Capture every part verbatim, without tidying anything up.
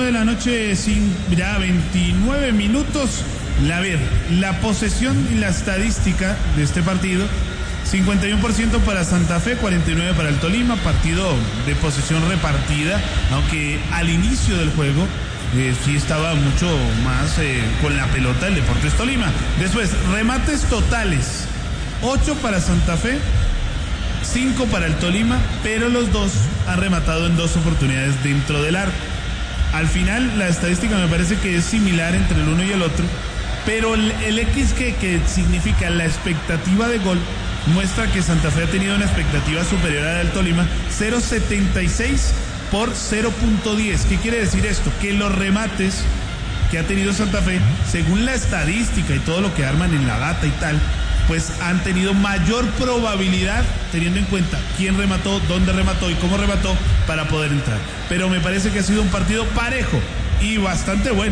de la noche, sin, ya veintinueve minutos. La ver, la posesión y la estadística de este partido: cincuenta y uno por ciento para Santa Fe, cuarenta y nueve por ciento para el Tolima. Partido de posesión repartida, aunque al inicio del juego eh, sí estaba mucho más eh, con la pelota el Deportes Tolima. Después, remates totales: ocho para Santa Fe, cinco para el Tolima, pero los dos han rematado en dos oportunidades dentro del arco. Al final, la estadística me parece que es similar entre el uno y el otro, pero el, el X que, que significa la expectativa de gol muestra que Santa Fe ha tenido una expectativa superior a la del Tolima, cero punto setenta y seis por cero punto diez. ¿Qué quiere decir esto? Que los remates que ha tenido Santa Fe, según la estadística y todo lo que arman en la data y tal, pues han tenido mayor probabilidad, teniendo en cuenta quién remató, dónde remató y cómo remató, para poder entrar. Pero me parece que ha sido un partido parejo y bastante bueno.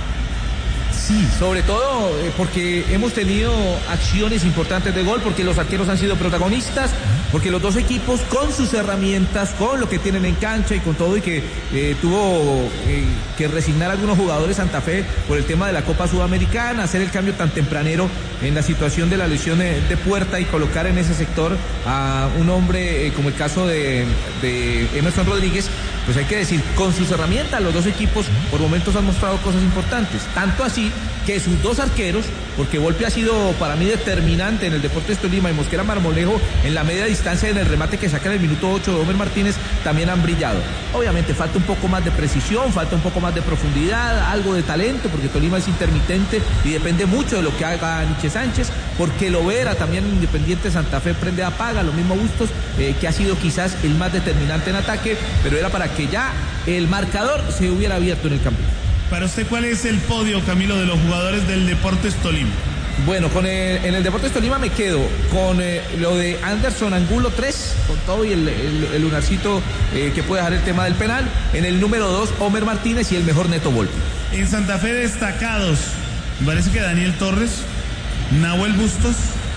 Sí, sobre todo eh, porque hemos tenido acciones importantes de gol, porque los arqueros han sido protagonistas, porque los dos equipos con sus herramientas, con lo que tienen en cancha y con todo, y que eh, tuvo eh, que resignar a algunos jugadores Santa Fe por el tema de la Copa Sudamericana, hacer el cambio tan tempranero en la situación de la lesión de, de Puerta y colocar en ese sector a un hombre eh, como el caso de, de Emerson Rodríguez. Pues hay que decir, con sus herramientas los dos equipos por momentos han mostrado cosas importantes, tanto así que sus dos arqueros, porque Volpi ha sido para mí determinante en el Deportes Tolima y Mosquera Marmolejo en la media distancia en el remate que saca en el minuto ocho de Homer Martínez, también han brillado. Obviamente falta un poco más de precisión, falta un poco más de profundidad, algo de talento, porque Tolima es intermitente y depende mucho de lo que haga Nietzsche Sánchez, porque Lovera también en Independiente Santa Fe prende apaga, lo mismo Bustos, eh, que ha sido quizás el más determinante en ataque, pero era para que ya el marcador se hubiera abierto en el campo. Para usted, ¿cuál es el podio, Camilo, de los jugadores del Deportes Tolima? Bueno, con el, en el Deportes Tolima me quedo con eh, lo de Anderson Angulo tres, con todo y el, el, el lunarcito eh, que puede dejar el tema del penal. En el número dos, Homer Martínez, y el mejor Neto Volpi. En Santa Fe destacados, me parece que Daniel Torres, Nahuel Bustos,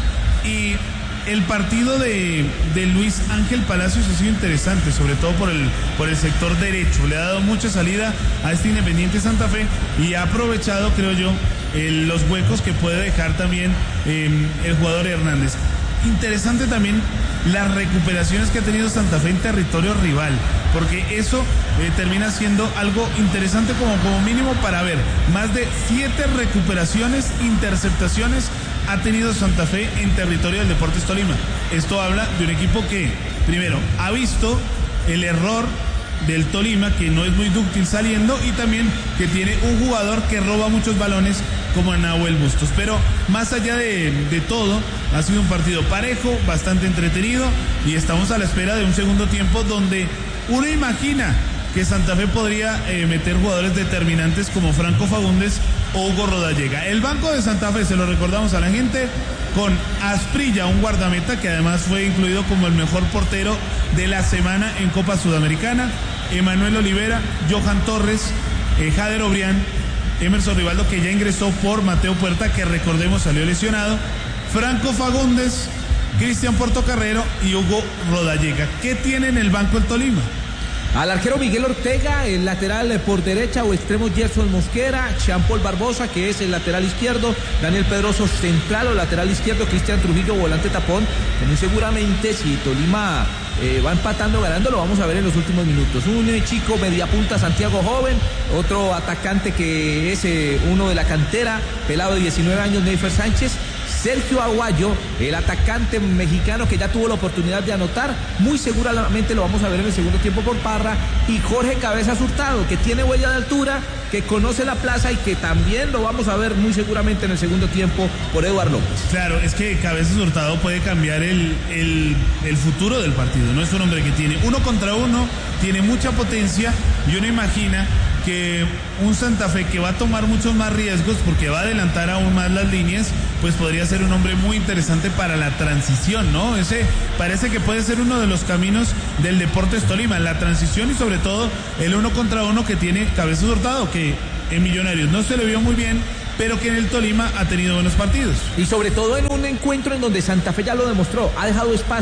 y el partido de, de Luis Ángel Palacios ha sido interesante, sobre todo por el, por el sector derecho. Le ha dado mucha salida a este Independiente Santa Fe y ha aprovechado, creo yo, el, los huecos que puede dejar también eh, el jugador Hernández. Interesante también las recuperaciones que ha tenido Santa Fe en territorio rival, porque eso eh, termina siendo algo interesante como, como mínimo para ver. Más de siete recuperaciones, interceptaciones ha tenido Santa Fe en territorio del Deportes Tolima. Esto habla de un equipo que, primero, ha visto el error del Tolima, que no es muy dúctil saliendo, y también que tiene un jugador que roba muchos balones como Nahuel Bustos. Pero más allá de, de todo, ha sido un partido parejo, bastante entretenido, y estamos a la espera de un segundo tiempo donde uno imagina que Santa Fe podría eh, meter jugadores determinantes como Franco Fagundes o Hugo Rodallega. El banco de Santa Fe, se lo recordamos a la gente, con Asprilla, un guardameta que además fue incluido como el mejor portero de la semana en Copa Sudamericana, Emanuel Olivera, Johan Torres, eh, Jader Obrián, Emerson Rivaldo, que ya ingresó por Mateo Puerta, que recordemos salió lesionado, Franco Fagundes, Cristian Portocarrero y Hugo Rodallega. ¿Qué tiene en el banco el Tolima? Al arquero Miguel Ortega, el lateral por derecha o extremo Gerson Mosquera, Jean Paul Barbosa, que es el lateral izquierdo, Daniel Pedroso central o lateral izquierdo, Cristian Trujillo volante tapón, que muy seguramente si Tolima eh, va empatando, ganando, lo vamos a ver en los últimos minutos. Un chico media punta, Santiago Joven, otro atacante que es eh, uno de la cantera, pelado de diecinueve años, Neifer Sánchez, Sergio Aguayo, el atacante mexicano que ya tuvo la oportunidad de anotar, muy seguramente lo vamos a ver en el segundo tiempo por Parra, y Jorge Cabezas Hurtado, que tiene huella de altura, que conoce la plaza y que también lo vamos a ver muy seguramente en el segundo tiempo por Eduardo López. Claro, es que Cabezas Hurtado puede cambiar el, el, el futuro del partido, no es un hombre que tiene uno contra uno, tiene mucha potencia, y uno imagina que un Santa Fe que va a tomar muchos más riesgos porque va a adelantar aún más las líneas, pues podría ser un hombre muy interesante para la transición, ¿no? Ese parece que puede ser uno de los caminos del Deportes Tolima, la transición y sobre todo el uno contra uno que tiene Cabezas Hurtado, que en Millonarios no se le vio muy bien, pero que en el Tolima ha tenido buenos partidos. Y sobre todo en un encuentro en donde Santa Fe ya lo demostró, ha dejado espacios,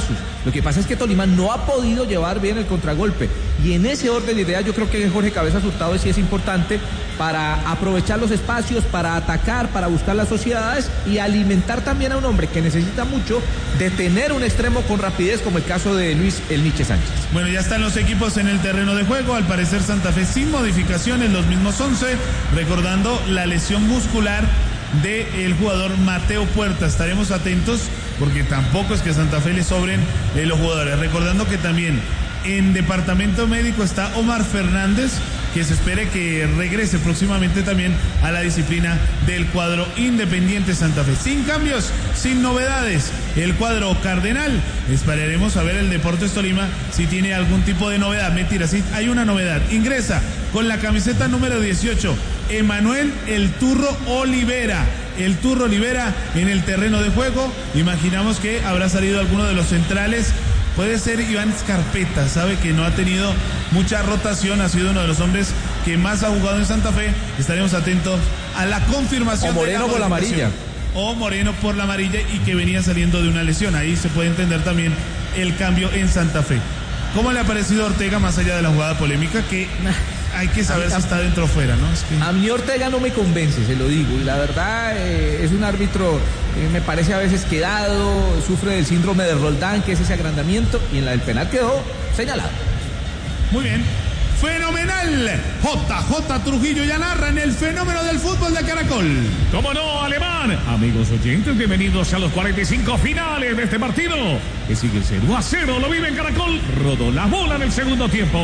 Lo que pasa es que Tolima no ha podido llevar bien el contragolpe. Y en ese orden de ideas yo creo que Jorge Cabezas Hurtado sí es importante para aprovechar los espacios, para atacar, para buscar las sociedades y alimentar también a un hombre que necesita mucho de tener un extremo con rapidez, como el caso de Luis El Niche Sánchez. Bueno, ya están los equipos en el terreno de juego. Al parecer Santa Fe sin modificaciones, los mismos once, recordando la lesión muscular del jugador Mateo Puerta. Estaremos atentos porque tampoco es que a Santa Fe le sobren eh, los jugadores. Recordando que también en departamento médico está Omar Fernández, que se espere que regrese próximamente también a la disciplina del cuadro Independiente Santa Fe. Sin cambios, sin novedades, el cuadro cardenal. Esperaremos a ver el Deportes Tolima si tiene algún tipo de novedad. Mentira, sí hay una novedad. Ingresa con la camiseta número dieciocho, Emanuel El Turro Olivera. El Turro Olivera en el terreno de juego. Imaginamos que habrá salido alguno de los centrales. Puede ser Iván Scarpeta, sabe que no ha tenido mucha rotación, ha sido uno de los hombres que más ha jugado en Santa Fe. Estaremos atentos a la confirmación. O Moreno de la por la amarilla. O Moreno por la amarilla y que venía saliendo de una lesión. Ahí se puede entender también el cambio en Santa Fe. ¿Cómo le ha parecido a Ortega más allá de la jugada polémica? Que hay que saber a, si está dentro o fuera, ¿no? Es que... A mí Ortega no me convence, se lo digo. Y la verdad eh, es un árbitro, eh, me parece a veces quedado, sufre del síndrome de Roldán, que es ese agrandamiento, y en la del penal quedó señalado. Muy bien. Fenomenal. J J Trujillo ya narra en el fenómeno del fútbol de Caracol. ¿Cómo no, Alemán? Amigos oyentes, bienvenidos a los cuarenta y cinco finales de este partido, que sigue cero a cero, lo vive en Caracol. Rodó la bola en el segundo tiempo.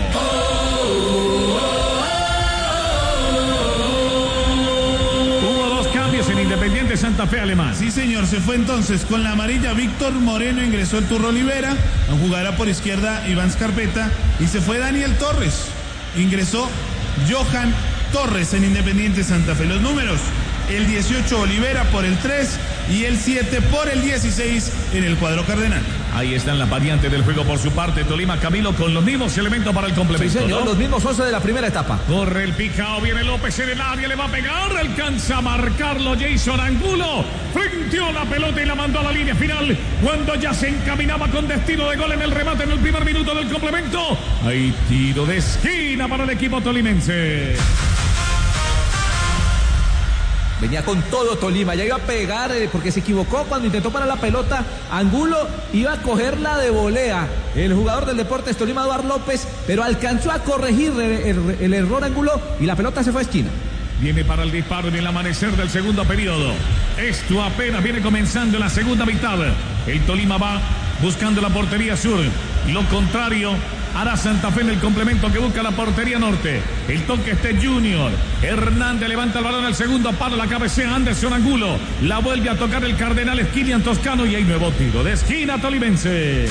Hubo dos cambios en Independiente Santa Fe, Alemán. Sí, señor, se fue entonces con la amarilla Víctor Moreno, ingresó el Turro Olivera, jugará por izquierda Iván Scarpeta y se fue Daniel Torres, ingresó Johan Torres en Independiente Santa Fe. Los números, el dieciocho Olivera por el tres y el siete por el dieciséis en el cuadro cardenal. Ahí están las variantes del juego por su parte. Tolima, Camilo, con los mismos elementos para el complemento. Sí, señor, ¿no? Los mismos once de la primera etapa. Corre el picao, viene López en el área, le va a pegar, alcanza a marcarlo Jason Angulo, frenteó la pelota y la mandó a la línea final, cuando ya se encaminaba con destino de gol en el remate en el primer minuto del complemento. Hay tiro de esquina para el equipo tolimense. Venía con todo Tolima, ya iba a pegar eh, porque se equivocó cuando intentó parar la pelota. Angulo iba a cogerla de volea, el jugador del Deportes Tolima, Eduardo López, pero alcanzó a corregir el, el, el error Angulo y la pelota se fue a esquina. Viene para el disparo en el amanecer del segundo periodo. Esto apenas viene comenzando en la segunda mitad. El Tolima va buscando la portería sur. Lo contrario hará Santa Fe en el complemento que busca la portería norte. El toque este Junior. Hernández levanta el balón al segundo palo, la cabecea Anderson Angulo. La vuelve a tocar el Cardenal Esquilian Toscano y hay nuevo tiro de esquina tolimense.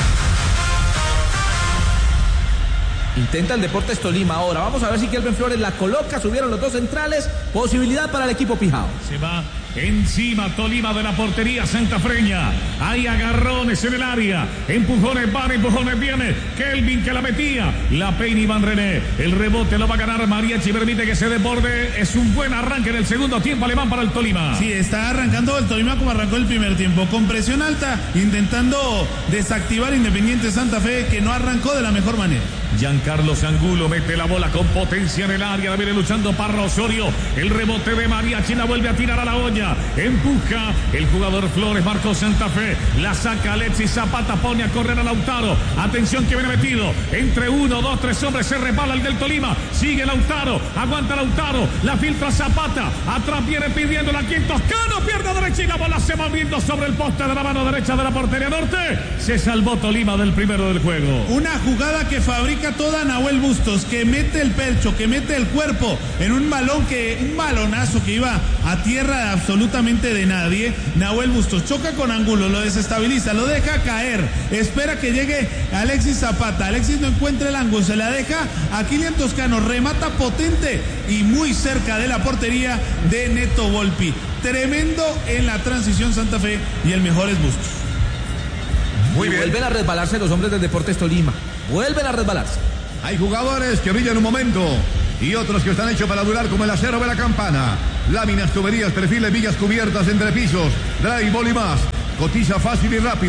Intenta el Deportes Tolima ahora. Vamos a ver si Kelvin Flores la coloca. Subieron los dos centrales. Posibilidad para el equipo pijao. Se va encima Tolima de la portería santafreña. Hay agarrones en el área. Empujones van, empujones viene. Kelvin que la metía. La peina Iván René. El rebote lo va a ganar Mariachi. Permite que se desborde. Es un buen arranque en el segundo tiempo alemán para el Tolima. Sí, está arrancando el Tolima como arrancó el primer tiempo. Con presión alta, intentando desactivar Independiente Santa Fe, que no arrancó de la mejor manera. Giancarlos Angulo mete la bola con potencia en el área, la viene luchando Parra Osorio, el rebote de Mariachi, la vuelve a tirar a la olla, empuja el jugador Flores, marcó Santa Fe, la saca Alexis Zapata, pone a correr a Lautaro, atención que viene metido, entre uno, dos, tres hombres, se repala el del Tolima, sigue Lautaro, aguanta Lautaro, la filtra Zapata, atrás viene pidiendo aquí en Toscano, pierna derecha y la bola se va viendo sobre el poste de la mano derecha de la portería norte, se salvó Tolima del primero del juego. Una jugada que fabrica toda Nahuel Bustos, que mete el pecho, que mete el cuerpo en un balón que, un balonazo que iba a tierra absolutamente de nadie. Nahuel Bustos choca con Angulo, lo desestabiliza, lo deja caer, espera que llegue Alexis Zapata, Alexis no encuentra el ángulo, se la deja a Kilian Toscano, remata potente y muy cerca de la portería de Neto Volpi. Tremendo en la transición Santa Fe y el mejor es Bustos. Muy bien. Vuelven a resbalarse los hombres del Deportes Tolima. Vuelven a resbalarse. Hay jugadores que brillan un momento y otros que están hechos para durar, como el acero de la campana. Láminas, tuberías, perfiles, villas cubiertas, entrepisos, drywall y más. Cotiza fácil y rápido.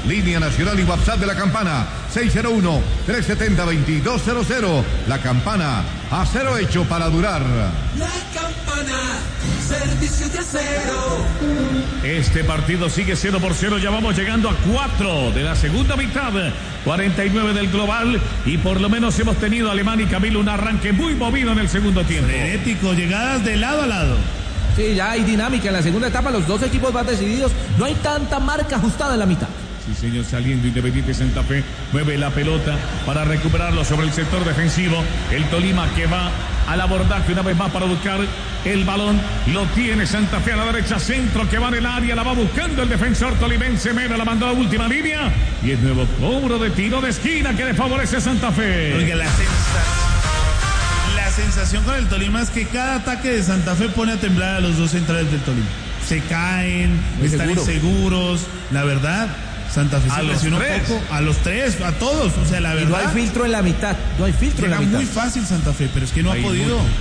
Línea nacional y WhatsApp de la Campana. seis cero uno, tres siete cero, dos dos cero cero. La Campana, acero hecho para durar. La Campana, servicio de acero. Este partido sigue cero por cero. Ya vamos llegando a cuatro de la segunda mitad. cuarenta y nueve del global. Y por lo menos hemos tenido Alemán y Camilo un arranque muy movido en el segundo tiempo. Frenético, llegadas de lado a lado. Sí, ya hay dinámica en la segunda etapa. Los dos equipos van decididos. No hay tanta marca ajustada en la mitad. Sí, señor, saliendo Independiente Santa Fe, mueve la pelota para recuperarlo sobre el sector defensivo. El Tolima que va al abordaje una vez más para buscar el balón. Lo tiene Santa Fe a la derecha, centro que va en el área, la va buscando el defensor tolimense. Mena la mandó a la última línea. Y el nuevo cobro de tiro de esquina que le favorece a Santa Fe. Oiga, la sensación, la sensación con el Tolima es que cada ataque de Santa Fe pone a temblar a los dos centrales del Tolima. Se caen, Muy están seguro. inseguros. La verdad, Santa Fe se presionó un poco, a los tres, a todos, o sea, la verdad. Y no hay filtro en la mitad, no hay filtro en la mitad. Muy fácil Santa Fe, pero es que no hay ha podido. Mucho.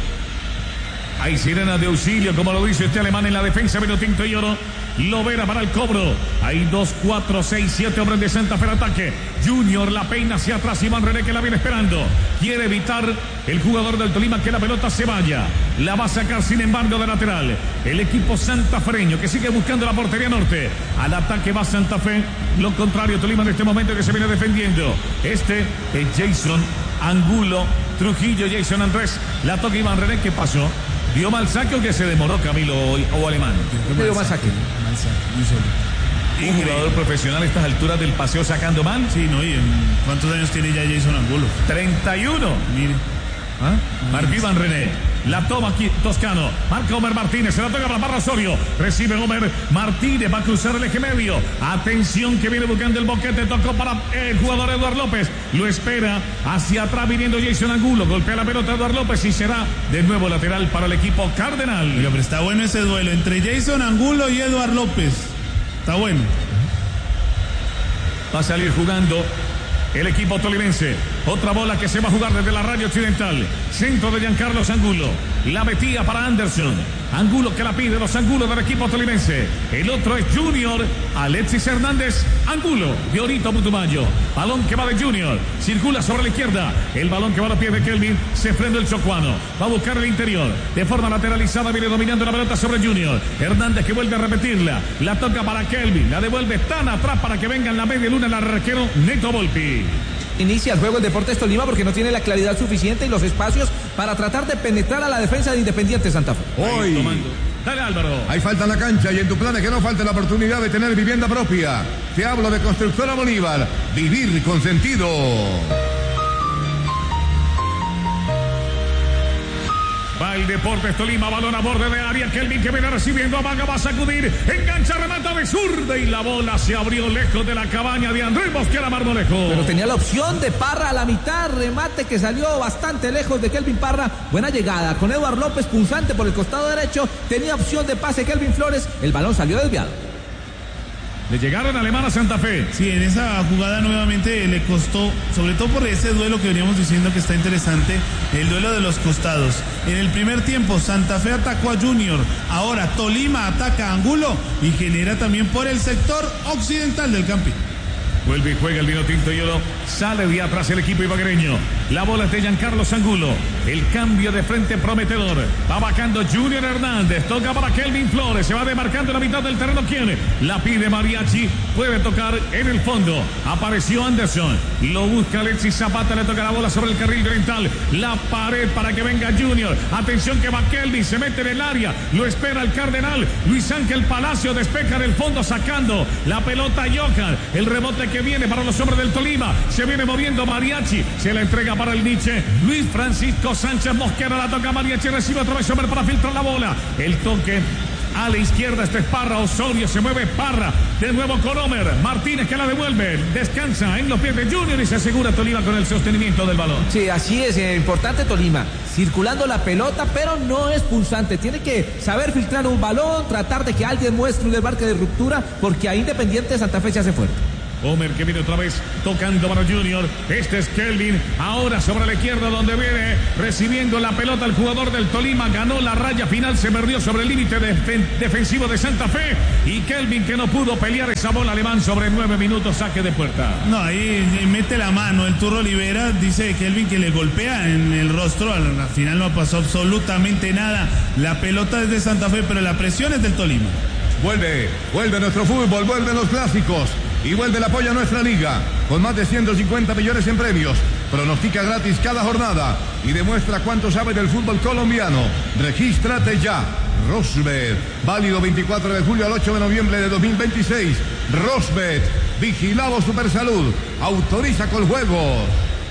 Hay sirenas de auxilio, como lo dice este alemán en la defensa, vino tinto y oro. Lovera para el cobro. Hay dos, cuatro, seis, siete hombres de Santa Fe en ataque. Junior la peina hacia atrás. Iván René que la viene esperando. Quiere evitar el jugador del Tolima que la pelota se vaya. La va a sacar sin embargo de lateral. El equipo santafereño que sigue buscando la portería norte. Al ataque va Santa Fe. Lo contrario, Tolima en este momento que se viene defendiendo. Este es Jason Angulo. Trujillo, Jason Andrés. La toca Iván René. ¿Qué pasó? ¿Dio mal saque o que se demoró Camilo o, o Alemán? Le dio mal saque. Mal saque, muy solo. ¿Un jugador profesional a estas alturas del paseo sacando mal? Sí, no, y en ¿cuántos años tiene ya Jason Angulo? treinta y uno. Mire. ¿Ah? Marco Iván René. La toma aquí Toscano. Marca Homer Martínez. Se la toca para Parra Osorio. Recibe Homer Martínez. Va a cruzar el eje medio. Atención que viene buscando el boquete. Tocó para el jugador Eduardo López. Lo espera. Hacia atrás viniendo Jason Angulo. Golpea la pelota Eduardo López y será de nuevo lateral para el equipo cardenal. Mira, pero está bueno ese duelo entre Jason Angulo y Eduardo López. Está bueno. Va a salir jugando el equipo tolimense. Otra bola que se va a jugar desde la raya occidental. Centro de Giancarlo Angulo. La metía para Anderson. Angulo que la pide, los Angulos del equipo tolimense. El otro es Junior. Alexis Hernández Angulo. Diorito Putumayo. Balón que va de Junior. Circula sobre la izquierda. El balón que va a los pies de Kelvin. Se frena el chocuano. Va a buscar el interior. De forma lateralizada viene dominando la pelota sobre Junior. Hernández que vuelve a repetirla. La toca para Kelvin. La devuelve tan atrás para que venga en la media luna el arquero Neto Volpi. Inicia el juego el Deportes Tolima porque no tiene la claridad suficiente y los espacios para tratar de penetrar a la defensa de Independiente Santa Fe. Hoy, dale Álvaro. Hay falta en la cancha y en tu plan es que no falte la oportunidad de tener vivienda propia. Te hablo de Constructora Bolívar. Vivir con sentido. Va el Deportes Tolima, balón a borde de área. Kelvin que viene recibiendo, Amaga va a sacudir. Engancha, remata de zurda y la bola se abrió lejos de la cabaña de Andrés Mosquera Marmolejo. Pero tenía la opción de Parra a la mitad, remate que salió bastante lejos de Kelvin Parra. Buena llegada con Eduardo López, punzante por el costado derecho. Tenía opción de pase Kelvin Flores. El balón salió desviado. Le llegaron Alemán a Santa Fe. Sí, en esa jugada nuevamente le costó, sobre todo por ese duelo que veníamos diciendo que está interesante, el duelo de los costados. En el primer tiempo Santa Fe atacó a Junior, ahora Tolima ataca a Angulo y genera también por el sector occidental del campi. Vuelve y juega el vino tinto y oro. Sale de atrás el equipo ibaguereño. La bola es de Giancarlo Angulo. El cambio de frente prometedor. Va bajando Junior Hernández. Toca para Kelvin Flores. Se va demarcando en la mitad del terreno. ¿Quién? La pide Mariachi. Puede tocar en el fondo. Apareció Anderson. Lo busca Alexis Zapata. Le toca la bola sobre el carril oriental. La pared para que venga Junior. Atención que va Kelvin. Se mete en el área. Lo espera el Cardenal. Luis Ángel Palacio despeja en el fondo sacando la pelota a Johan. El rebote que viene para los hombres del Tolima. Se viene moviendo Mariachi. Se la entrega para el Nietzsche. Luis Francisco Sánchez Mosquera. La toca Mariachi. Recibe otra vez sobre para filtrar la bola. El toque a la izquierda. Este es Parra. Osorio se mueve Parra. De nuevo con Homer Martínez que la devuelve. Descansa en los pies de Junior y se asegura Tolima con el sostenimiento del balón. Sí, así es. Eh, importante Tolima. Circulando la pelota, pero no es punzante. Tiene que saber filtrar un balón, tratar de que alguien muestre un desmarque de ruptura, porque a Independiente Santa Fe se hace fuerte. Homer que viene otra vez tocando para Junior. Este es Kelvin. Ahora sobre la izquierda donde viene recibiendo la pelota el jugador del Tolima. Ganó la raya final. Se perdió sobre el límite def- defensivo de Santa Fe. Y Kelvin que no pudo pelear esa bola alemán sobre nueve minutos. Saque de puerta. No, ahí mete la mano el Turro Olivera. Dice Kelvin que le golpea en el rostro. Al final no pasó absolutamente nada. La pelota es de Santa Fe, pero la presión es del Tolima. Vuelve, vuelve nuestro fútbol, vuelven los clásicos y vuelve el apoyo a nuestra liga con más de ciento cincuenta millones en premios. Pronostica gratis cada jornada y demuestra cuánto sabe del fútbol colombiano. Regístrate ya. Rosbet, válido veinticuatro de julio al ocho de noviembre de dos mil veintiséis. Rosbet, vigilado Supersalud, autoriza con juegos.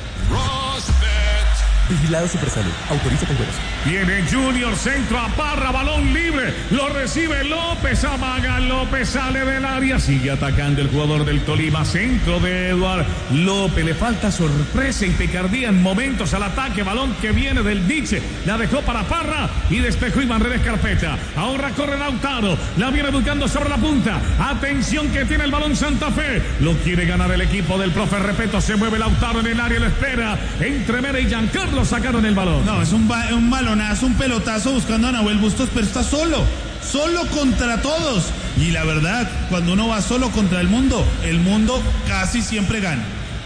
Vigilado Supersalud, autoriza con juegos. Viene Junior, centro a Parra, balón libre, lo recibe López, amaga López, sale del área, sigue atacando el jugador del Tolima, centro de Eduard López, le falta sorpresa y picardía en momentos al ataque, balón que viene del Nietzsche, la dejó para Parra y despejó Iván Redes Carpeta, ahora corre Lautaro, la viene buscando sobre la punta, atención que tiene el balón Santa Fe, lo quiere ganar el equipo del profe Repeto, se mueve Lautaro en el área, lo espera, entre Mera y Giancarlo sacaron el balón. No, es un, ba- un balonazo, un pelotazo buscando a Nahuel Bustos, pero está solo, solo contra todos. Y la verdad, cuando uno va solo contra el mundo, el mundo casi siempre gana.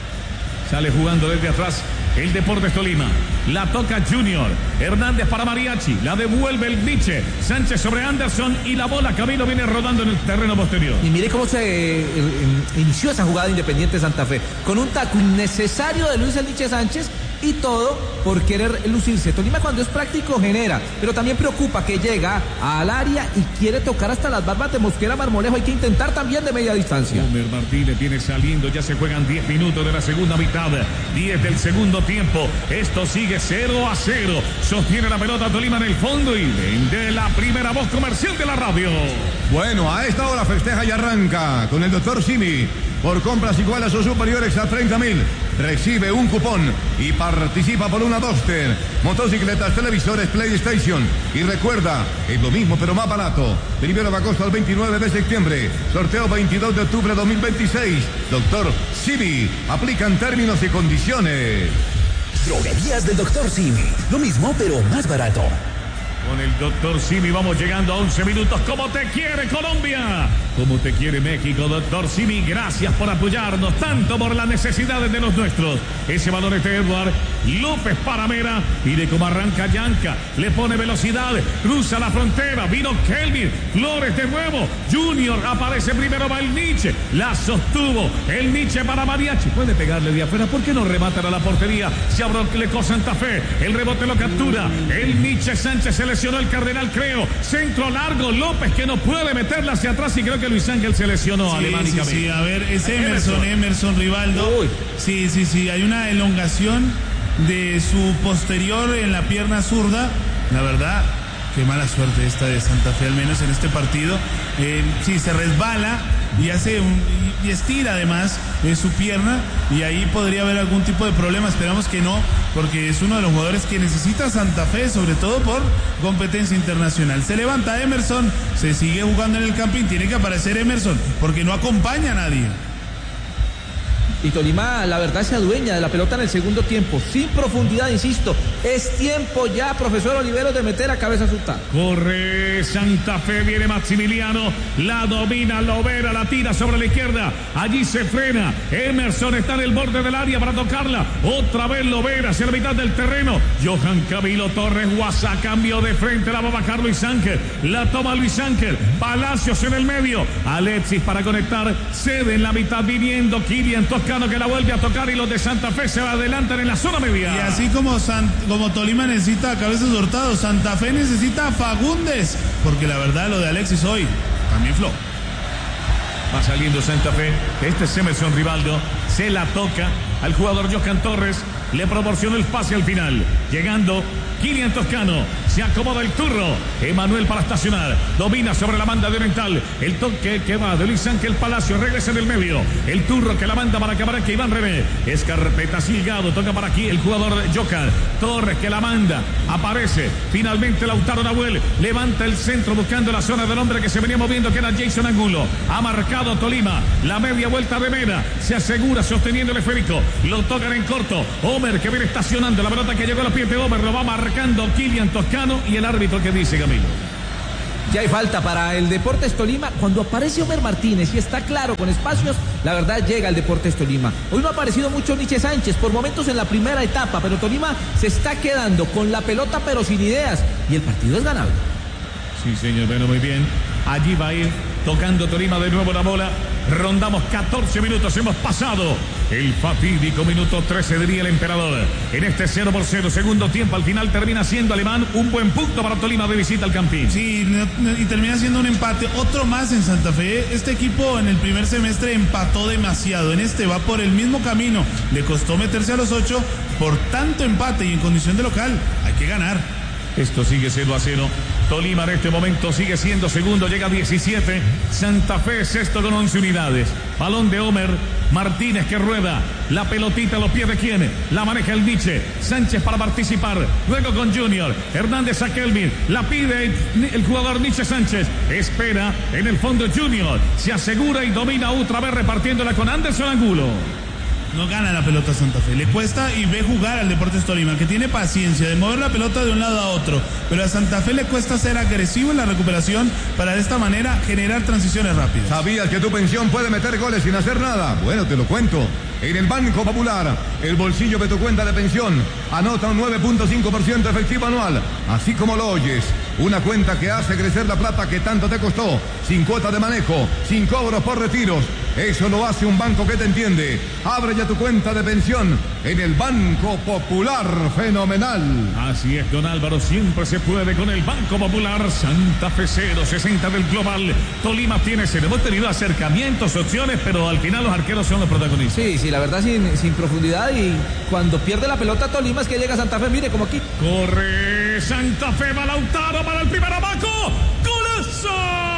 Sale jugando desde atrás el Deportes Tolima. La toca Junior. Hernández para Mariachi. La devuelve el Nietzsche. Sánchez sobre Anderson y la bola Camilo viene rodando en el terreno posterior. Y mire cómo se eh, eh, inició esa jugada de Independiente Santa Fe. Con un taco innecesario de Luis el Nietzsche Sánchez. Y todo por querer lucirse. Tolima cuando es práctico genera, pero también preocupa que llega al área y quiere tocar hasta las barbas de Mosquera Marmolejo. Hay que intentar también de media distancia. Homer Martínez viene saliendo, ya se juegan diez minutos de la segunda mitad, diez del segundo tiempo. Esto sigue cero a cero. Sostiene la pelota Tolima en el fondo y vende la primera voz comercial de la radio. Bueno, a esta hora festeja y arranca con el doctor Simi. Por compras iguales o superiores a treinta mil, recibe un cupón y participa por una Duster, motocicletas, televisores, PlayStation. Y recuerda, es lo mismo pero más barato. Primero de agosto al veintinueve de septiembre, sorteo veintidós de octubre de dos mil veintiséis. Doctor Simi, aplican términos y condiciones. Droguerías del doctor Simi, lo mismo pero más barato. Con el doctor Simi vamos llegando a once minutos. ¿Cómo te quiere Colombia? ¿Cómo te quiere México? doctor Simi, gracias por apoyarnos, tanto por las necesidades de los nuestros. Ese balón es de Eduard López para Mera. Mire cómo arranca Yanca, le pone velocidad, cruza la frontera, vino Kelvin, Flores de nuevo, Junior aparece primero, va el Nietzsche, la sostuvo, el Nietzsche para Mariachi, puede pegarle de afuera, ¿por qué no rematan a la portería? Se abrió con Santa Fe, el rebote lo captura, el Nietzsche Sánchez se lesionó el Cardenal, creo, centro largo, López que no puede meterla hacia atrás y creo que Luis Ángel se lesionó Sí, Alemán y sí, Camilo. sí, a ver, es Emerson, Emerson Rivaldo. Uy. Sí, sí, sí, hay una elongación de su posterior en la pierna zurda. La verdad, qué mala suerte esta de Santa Fe, al menos en este partido. Eh, sí, se resbala y hace un, y estira además eh, su pierna y ahí podría haber algún tipo de problema. Esperamos que no, porque es uno de los jugadores que necesita Santa Fe, sobre todo por competencia internacional. Se levanta Emerson, se sigue jugando en el camping, tiene que aparecer Emerson porque no acompaña a nadie. Y Tolima, la verdad, se adueña de la pelota en el segundo tiempo. Sin profundidad, insisto. Es tiempo ya, profesor Oliveros, de meter a cabeza su taco. Corre Santa Fe, viene Maximiliano, la domina, Lovera, la tira sobre la izquierda, allí se frena, Emerson está en el borde del área para tocarla, otra vez Lovera hacia la mitad del terreno, Johan Camilo Torres, Guasa, cambio de frente, la va a bajar Luis Ángel, la toma Luis Ángel, Palacios en el medio, Alexis para conectar, cede en la mitad viniendo Kilian Toscano que la vuelve a tocar y los de Santa Fe se adelantan en la zona media. Y así como, San, como Tolima necesita a Cabezas Hurtado, Santa Fe necesita a Fagundes, porque la verdad lo de Alexis hoy también flow. Va saliendo Santa Fe, este es Emerson Rivaldo, se la toca al jugador Johan Torres, le proporcionó el pase al final, llegando Kilian Toscano, Se acomoda el turro. Emanuel para estacionar. Domina sobre la banda de Oriental. El toque que va de Luis Ángel Palacio. Regresa en el medio. El turro que la manda para acabar que Iván René. Escarpeta Silgado. Toca para aquí el jugador Joker. Torres que la manda. Aparece. Finalmente Lautaro Nahuel. Levanta el centro buscando la zona del hombre que se venía moviendo, que era Jason Angulo. Ha marcado Tolima. La media vuelta de Mena. Se asegura sosteniendo el esférico. Lo tocan en corto. Homer que viene estacionando. La pelota que llegó a los pies de Homer. Lo va marcando Kilian Toscano. Y el árbitro que dice, Camilo. Ya hay falta para el Deportes Tolima. Cuando aparece Homer Martínez y está claro con espacios, la verdad llega el Deportes Tolima. Hoy no ha aparecido mucho Nietzsche Sánchez, por momentos en la primera etapa, pero Tolima se está quedando con la pelota pero sin ideas. Y el partido es ganable. Sí, señor, bueno, muy bien. Allí va a ir tocando Tolima de nuevo la bola. Rondamos catorce minutos, hemos pasado el fatídico minuto trece, diría el emperador. En este cero por cero, segundo tiempo, al final termina siendo Alemán un buen punto para Tolima de visita al Campín. Sí, y termina siendo un empate, otro más en Santa Fe. Este equipo en el primer semestre empató demasiado, en este va por el mismo camino. Le costó meterse a los ocho por tanto empate y en condición de local hay que ganar. Esto sigue cero a cero. Tolima en este momento sigue siendo segundo, llega a diecisiete. Santa Fe sexto con once unidades. Balón de Homer Martínez que rueda. La pelotita a los pies de quién. La maneja el Nietzsche. Sánchez para participar. Luego con Junior. Hernández a Kelvin. La pide el jugador Nietzsche Sánchez. Espera en el fondo Junior. Se asegura y domina otra vez repartiéndola con Anderson Angulo. No gana la pelota Santa Fe, le cuesta y ve jugar al Deportes Tolima, que tiene paciencia de mover la pelota de un lado a otro, pero a Santa Fe le cuesta ser agresivo en la recuperación para de esta manera generar transiciones rápidas. ¿Sabías que tu pensión puede meter goles sin hacer nada? Bueno, te lo cuento. En el Banco Popular, el bolsillo de tu cuenta de pensión anota un nueve punto cinco por ciento efectivo anual, así como lo oyes. Una cuenta que hace crecer la plata que tanto te costó, sin cuota de manejo, sin cobros por retiros. Eso lo hace un banco que te entiende. Abre ya tu cuenta de pensión en el Banco Popular. Fenomenal. Así es, don Álvaro, siempre se puede con el Banco Popular. Santa Fe cero sesenta del global. Tolima tiene cero. Hemos tenido acercamientos, opciones, pero al final los arqueros son los protagonistas. Sí, sí, la verdad sin, sin profundidad, y cuando pierde la pelota Tolima es que llega Santa Fe, mire como aquí. Corre Santa Fe, va Lautaro para el primer abaco. ¡Golazo!